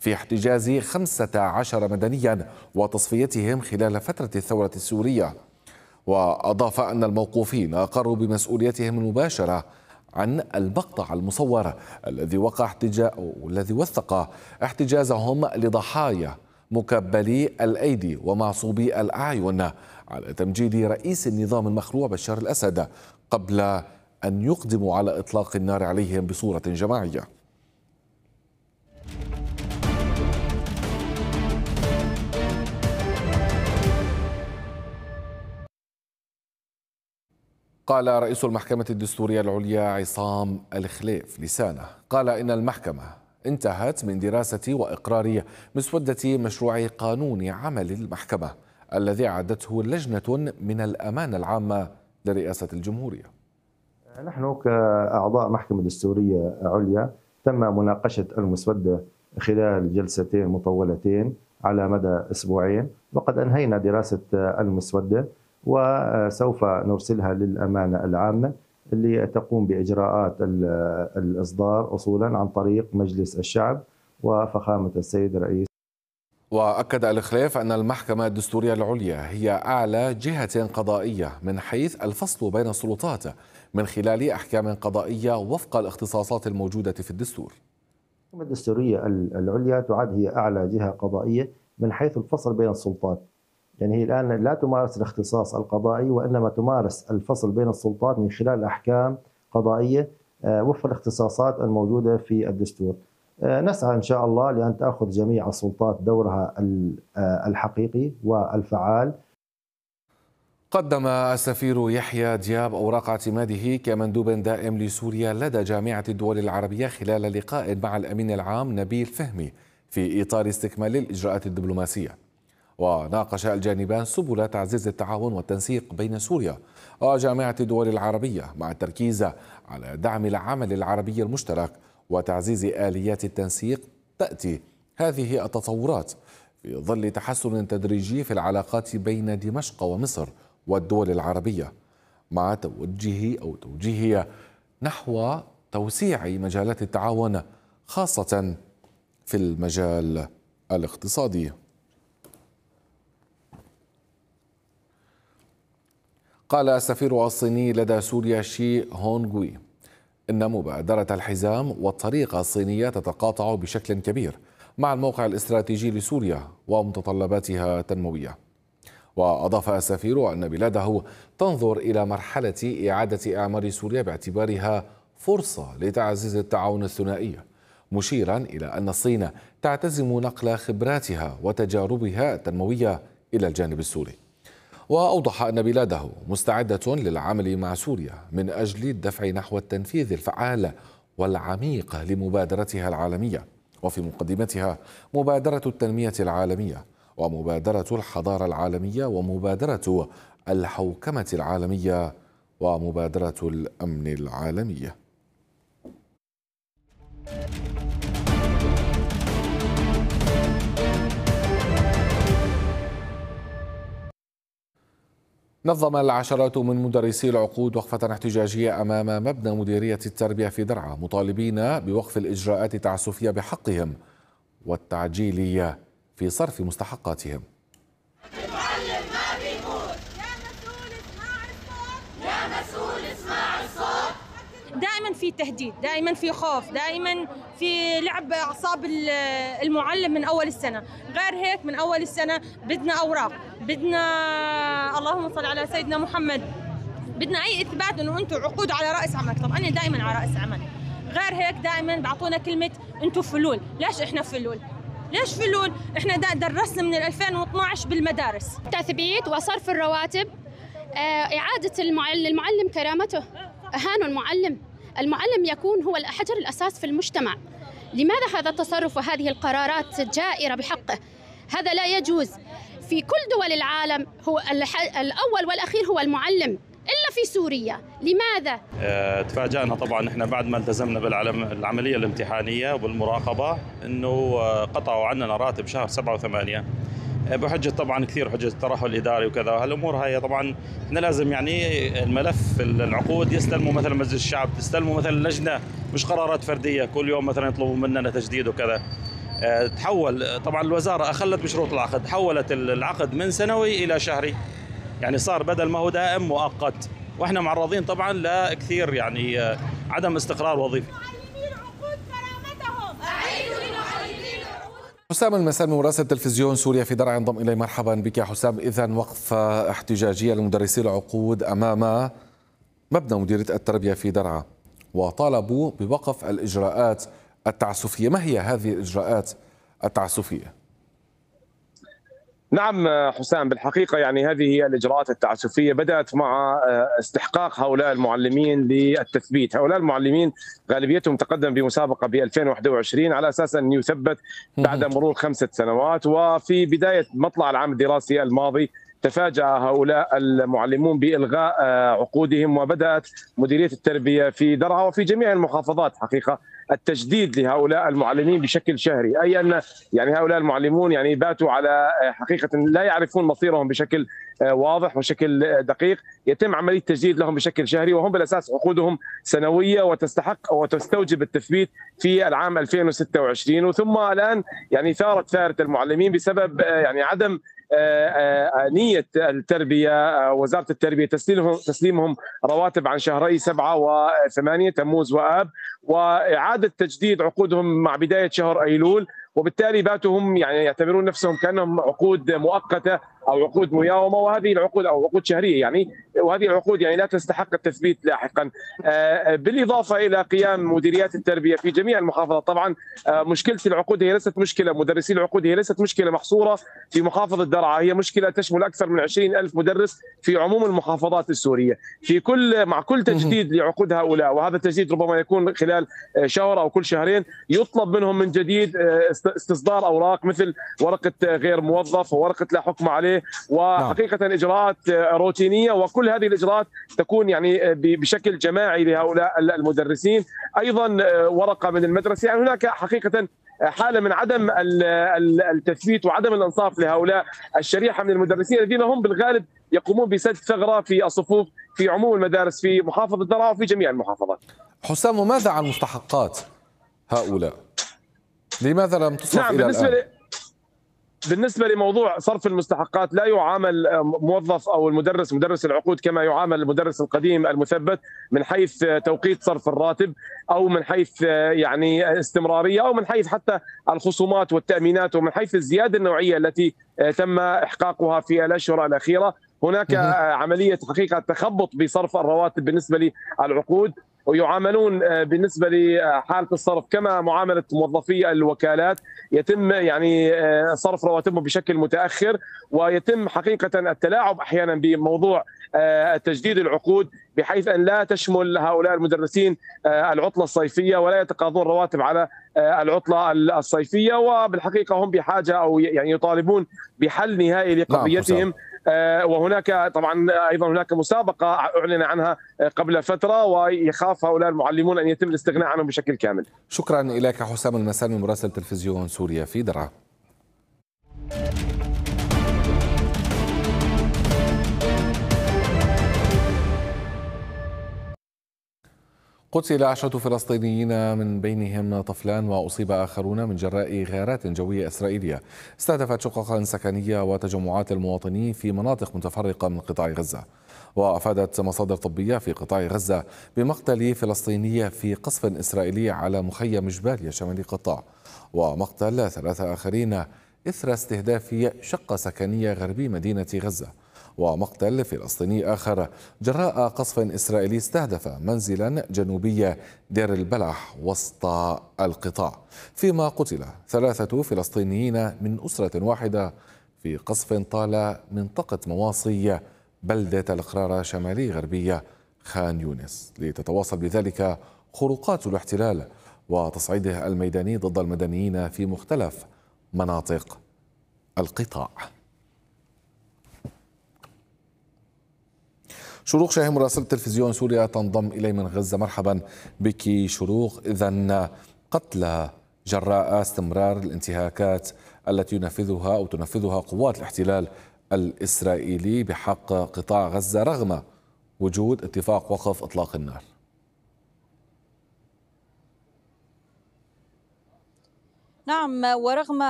في احتجاز 15 مدنيا وتصفيتهم خلال فترة الثورة السورية. وأضاف أن الموقوفين أقروا بمسؤوليتهم المباشرة عن المقطع المصور الذي وثق احتجازهم لضحايا مكبلي الأيدي ومعصوبي الأعين على تمجيد رئيس النظام المخلوع بشار الأسد قبل أن يقدموا على إطلاق النار عليهم بصورة جماعية. قال رئيس المحكمة الدستورية العليا عصام الخليف لسانه قال إن المحكمة انتهت من دراسة وإقرار مسودة مشروع قانون عمل المحكمة الذي أعدته لجنة من الأمانة العامة لرئاسة الجمهورية. نحن كأعضاء محكمة دستورية عليا تم مناقشة المسودة خلال جلستين مطولتين على مدى أسبوعين، وقد أنهينا دراسة المسودة وسوف نرسلها للأمانة العامة اللي تقوم بإجراءات الإصدار أصولا عن طريق مجلس الشعب وفخامة السيد رئيس. وأكد الخليف أن المحكمة الدستورية العليا هي أعلى جهة قضائية من حيث الفصل بين السلطات من خلال أحكام قضائية وفق الاختصاصات الموجودة في الدستور. المحكمة الدستورية العليا تعد هي أعلى جهة قضائية من حيث الفصل بين السلطات، يعني هي الآن لا تمارس الاختصاص القضائي وإنما تمارس الفصل بين السلطات من خلال أحكام قضائية وفق الاختصاصات الموجودة في الدستور. نسعى إن شاء الله لأن تأخذ جميع السلطات دورها الحقيقي والفعال. قدم السفير يحيى دياب أوراق اعتماده كمندوب دائم لسوريا لدى جامعة الدول العربية خلال لقاء مع الأمين العام نبيل فهمي في إطار استكمال الإجراءات الدبلوماسية. وناقش الجانبان سبل تعزيز التعاون والتنسيق بين سوريا وجامعة الدول العربية مع التركيز على دعم العمل العربي المشترك وتعزيز آليات التنسيق. تأتي هذه التطورات في ظل تحسن تدريجي في العلاقات بين دمشق ومصر والدول العربية مع توجيه نحو توسيع مجالات التعاون خاصة في المجال الاقتصادي. قال السفير الصيني لدى سوريا شي هونغوي إن مبادرة الحزام والطريقة الصينية تتقاطع بشكل كبير مع الموقع الاستراتيجي لسوريا ومتطلباتها التنموية. وأضاف السفير أن بلاده تنظر إلى مرحلة إعادة إعمار سوريا باعتبارها فرصة لتعزيز التعاون الثنائي، مشيرا إلى أن الصين تعتزم نقل خبراتها وتجاربها التنموية إلى الجانب السوري. وأوضح أن بلاده مستعدة للعمل مع سوريا من أجل الدفع نحو التنفيذ الفعال والعميق لمبادرتها العالمية، وفي مقدمتها مبادرة التنمية العالمية ومبادرة الحضارة العالمية ومبادرة الحوكمة العالمية ومبادرة الأمن العالمية. نظم العشرات من مدرسي العقود وقفة احتجاجية أمام مبنى مديرية التربية في درعا مطالبين بوقف الإجراءات التعسفية بحقهم والتعجيل في صرف مستحقاتهم. المعلم ما بيموت، يا مسؤول اسمع الصوت، يا مسؤول اسمع الصوت. دائما في تهديد، دائما في خوف، دائما في لعب أعصاب المعلم من أول السنة. غير هيك من أول السنة بدنا أوراق، بدنا اللهم صل على سيدنا محمد، بدنا أي إثبات إنه أنتم عقود على رأس عمل. طب أنا دائما على رأس عمل. غير هيك دائما بعطونا كلمة أنتم فلول. ليش إحنا فلول؟ ليش فلول؟ إحنا درسنا من 2012 بالمدارس. تثبيت وصرف الرواتب، إعادة المعلم كرامته. أهانوا المعلم يكون هو الحجر الأساس في المجتمع. لماذا هذا التصرف وهذه القرارات جائرة بحقه؟ هذا لا يجوز. في كل دول العالم هو الأول والأخير هو المعلم، إلا في سوريا. لماذا؟ تفاجأنا طبعا احنا بعد ما التزمنا بالعملية الامتحانية وبالمراقبة انه قطعوا عننا راتب شهر 7 و8 بحجة طبعا كثير حجة الترهل الإداري وكذا. هالأمور هاي طبعا احنا لازم يعني الملف العقود يستلموا مثلا مجلس الشعب، تستلموا مثلا لجنة، مش قرارات فردية كل يوم مثلا يطلبوا مننا تجديد وكذا. تحول طبعا الوزارة أخلت بشروط العقد، حولت العقد من سنوي إلى شهري، يعني صار بدل ما هو دائم مؤقت، واحنا معرضين طبعا لكثير يعني عدم استقرار وظيفي. حسام المسلمي مراسل تلفزيون سوريا في درعا انضم الي. مرحبا بك يا حسام. اذا وقفه احتجاجيه لمدرسي العقود امام مبنى مديريه التربيه في درعا، وطالبوا بوقف الاجراءات التعسفيه. ما هي هذه الاجراءات التعسفيه؟ نعم حسام، بالحقيقة يعني هذه هي الإجراءات التعسفية بدأت مع استحقاق هؤلاء المعلمين للتثبيت. هؤلاء المعلمين غالبيتهم تقدم بمسابقة ب 2021 على أساس أن يثبت بعد مرور 5 سنوات، وفي بداية مطلع العام الدراسي الماضي تفاجأ هؤلاء المعلمون بإلغاء عقودهم، وبدأت مديرية التربية في درعا وفي جميع المحافظات حقيقة التجديد لهؤلاء المعلمين بشكل شهري، أي أن يعني هؤلاء المعلمون يعني باتوا على حقيقة لا يعرفون مصيرهم بشكل واضح وشكل دقيق، يتم عملية تجديد لهم بشكل شهري، وهم بالأساس عقودهم سنوية وتستحق وتستوجب التثبيت في العام 2026. وثم الآن يعني ثارت ثارة المعلمين بسبب يعني عدم نية التربية، وزارة التربية تسليمهم رواتب عن شهري 7 و8 تموز وآب، وإعادة تجديد عقودهم مع بداية شهر أيلول، وبالتالي باتوا هم يعني يعتبرون نفسهم كأنهم عقود مؤقتة أو عقود مياومة، وهذه العقود أو عقود شهرية يعني، وهذه العقود يعني لا تستحق التثبيت لاحقا. بالإضافة إلى قيام مديريات التربية في جميع المحافظات. طبعا مشكلة العقود هي ليست مشكلة، مدرسي العقود هي ليست مشكلة محصورة في محافظة درعا، هي مشكلة تشمل أكثر من 20,000 مدرس في عموم المحافظات السورية. في مع كل تجديد لعقود هؤلاء، وهذا التجديد ربما يكون خلال شهر أو كل شهرين، يطلب منهم من جديد استصدار أوراق مثل ورقة غير موظف وورقة لا حكم عليه، وحقيقة إجراءات روتينية، وكل هذه الإجراءات تكون يعني بشكل جماعي لهؤلاء المدرسين. أيضا ورقة من المدرسة، يعني هناك حقيقة حالة من عدم التثبيت وعدم الإنصاف لهؤلاء الشريحة من المدرسين الذين هم بالغالب يقومون بسد ثغرة في الصفوف في عموم المدارس في محافظة درعا وفي جميع المحافظات. حسام، وماذا عن مستحقات هؤلاء؟ لماذا لم تصرف إلى الآن؟ بالنسبة لموضوع صرف المستحقات، لا يعامل موظف أو مدرس العقود كما يعامل المدرس القديم المثبت من حيث توقيت صرف الراتب، أو من حيث يعني استمرارية، أو من حيث حتى الخصومات والتأمينات، ومن حيث الزيادة النوعية التي تم إحقاقها في الأشهر الأخيرة. هناك عملية حقيقة تخبط بصرف الرواتب بالنسبة للعقود، ويعاملون بالنسبة لحالة الصرف كما معاملة موظفي الوكالات، يتم يعني صرف رواتبهم بشكل متأخر، ويتم حقيقة التلاعب أحيانا بموضوع تجديد العقود بحيث أن لا تشمل هؤلاء المدرسين العطلة الصيفية، ولا يتقاضون رواتب على العطلة الصيفية، وبالحقيقة هم بحاجة أو يعني يطالبون بحل نهائي لقضيتهم. وهناك طبعا أيضا هناك مسابقة أعلن عنها قبل فترة، ويخاف هؤلاء المعلمون أن يتم الاستغناء عنهم بشكل كامل. شكرا إليك حسام المسلمي مراسل تلفزيون سوريا في درعا. قتل 10 فلسطينيين من بينهم طفلان، وأصيب آخرون من جراء غارات جوية إسرائيلية استهدفت شققا سكنية وتجمعات المواطنين في مناطق متفرقة من قطاع غزة. وأفادت مصادر طبية في قطاع غزة بمقتل فلسطيني في قصف إسرائيلي على مخيم جباليا شمال القطاع، ومقتل 3 آخرين إثر استهداف شقة سكنية غربي مدينة غزة، ومقتل فلسطيني آخر جراء قصف إسرائيلي استهدف منزلا جنوبي دير البلح وسط القطاع، فيما قتل 3 فلسطينيين من أسرة واحدة في قصف طال منطقة مواصي بلدة القرارة شمالي غربية خان يونس، لتتواصل بذلك خروقات الاحتلال وتصعيده الميداني ضد المدنيين في مختلف مناطق القطاع. شروق شاهي مراسل تلفزيون سوريا تنضم إلي من غزة. مرحبا بك شروق. إذن قتلى جراء استمرار الانتهاكات التي تنفذها قوات الاحتلال الإسرائيلي بحق قطاع غزة رغم وجود اتفاق وقف إطلاق النار. نعم، ورغم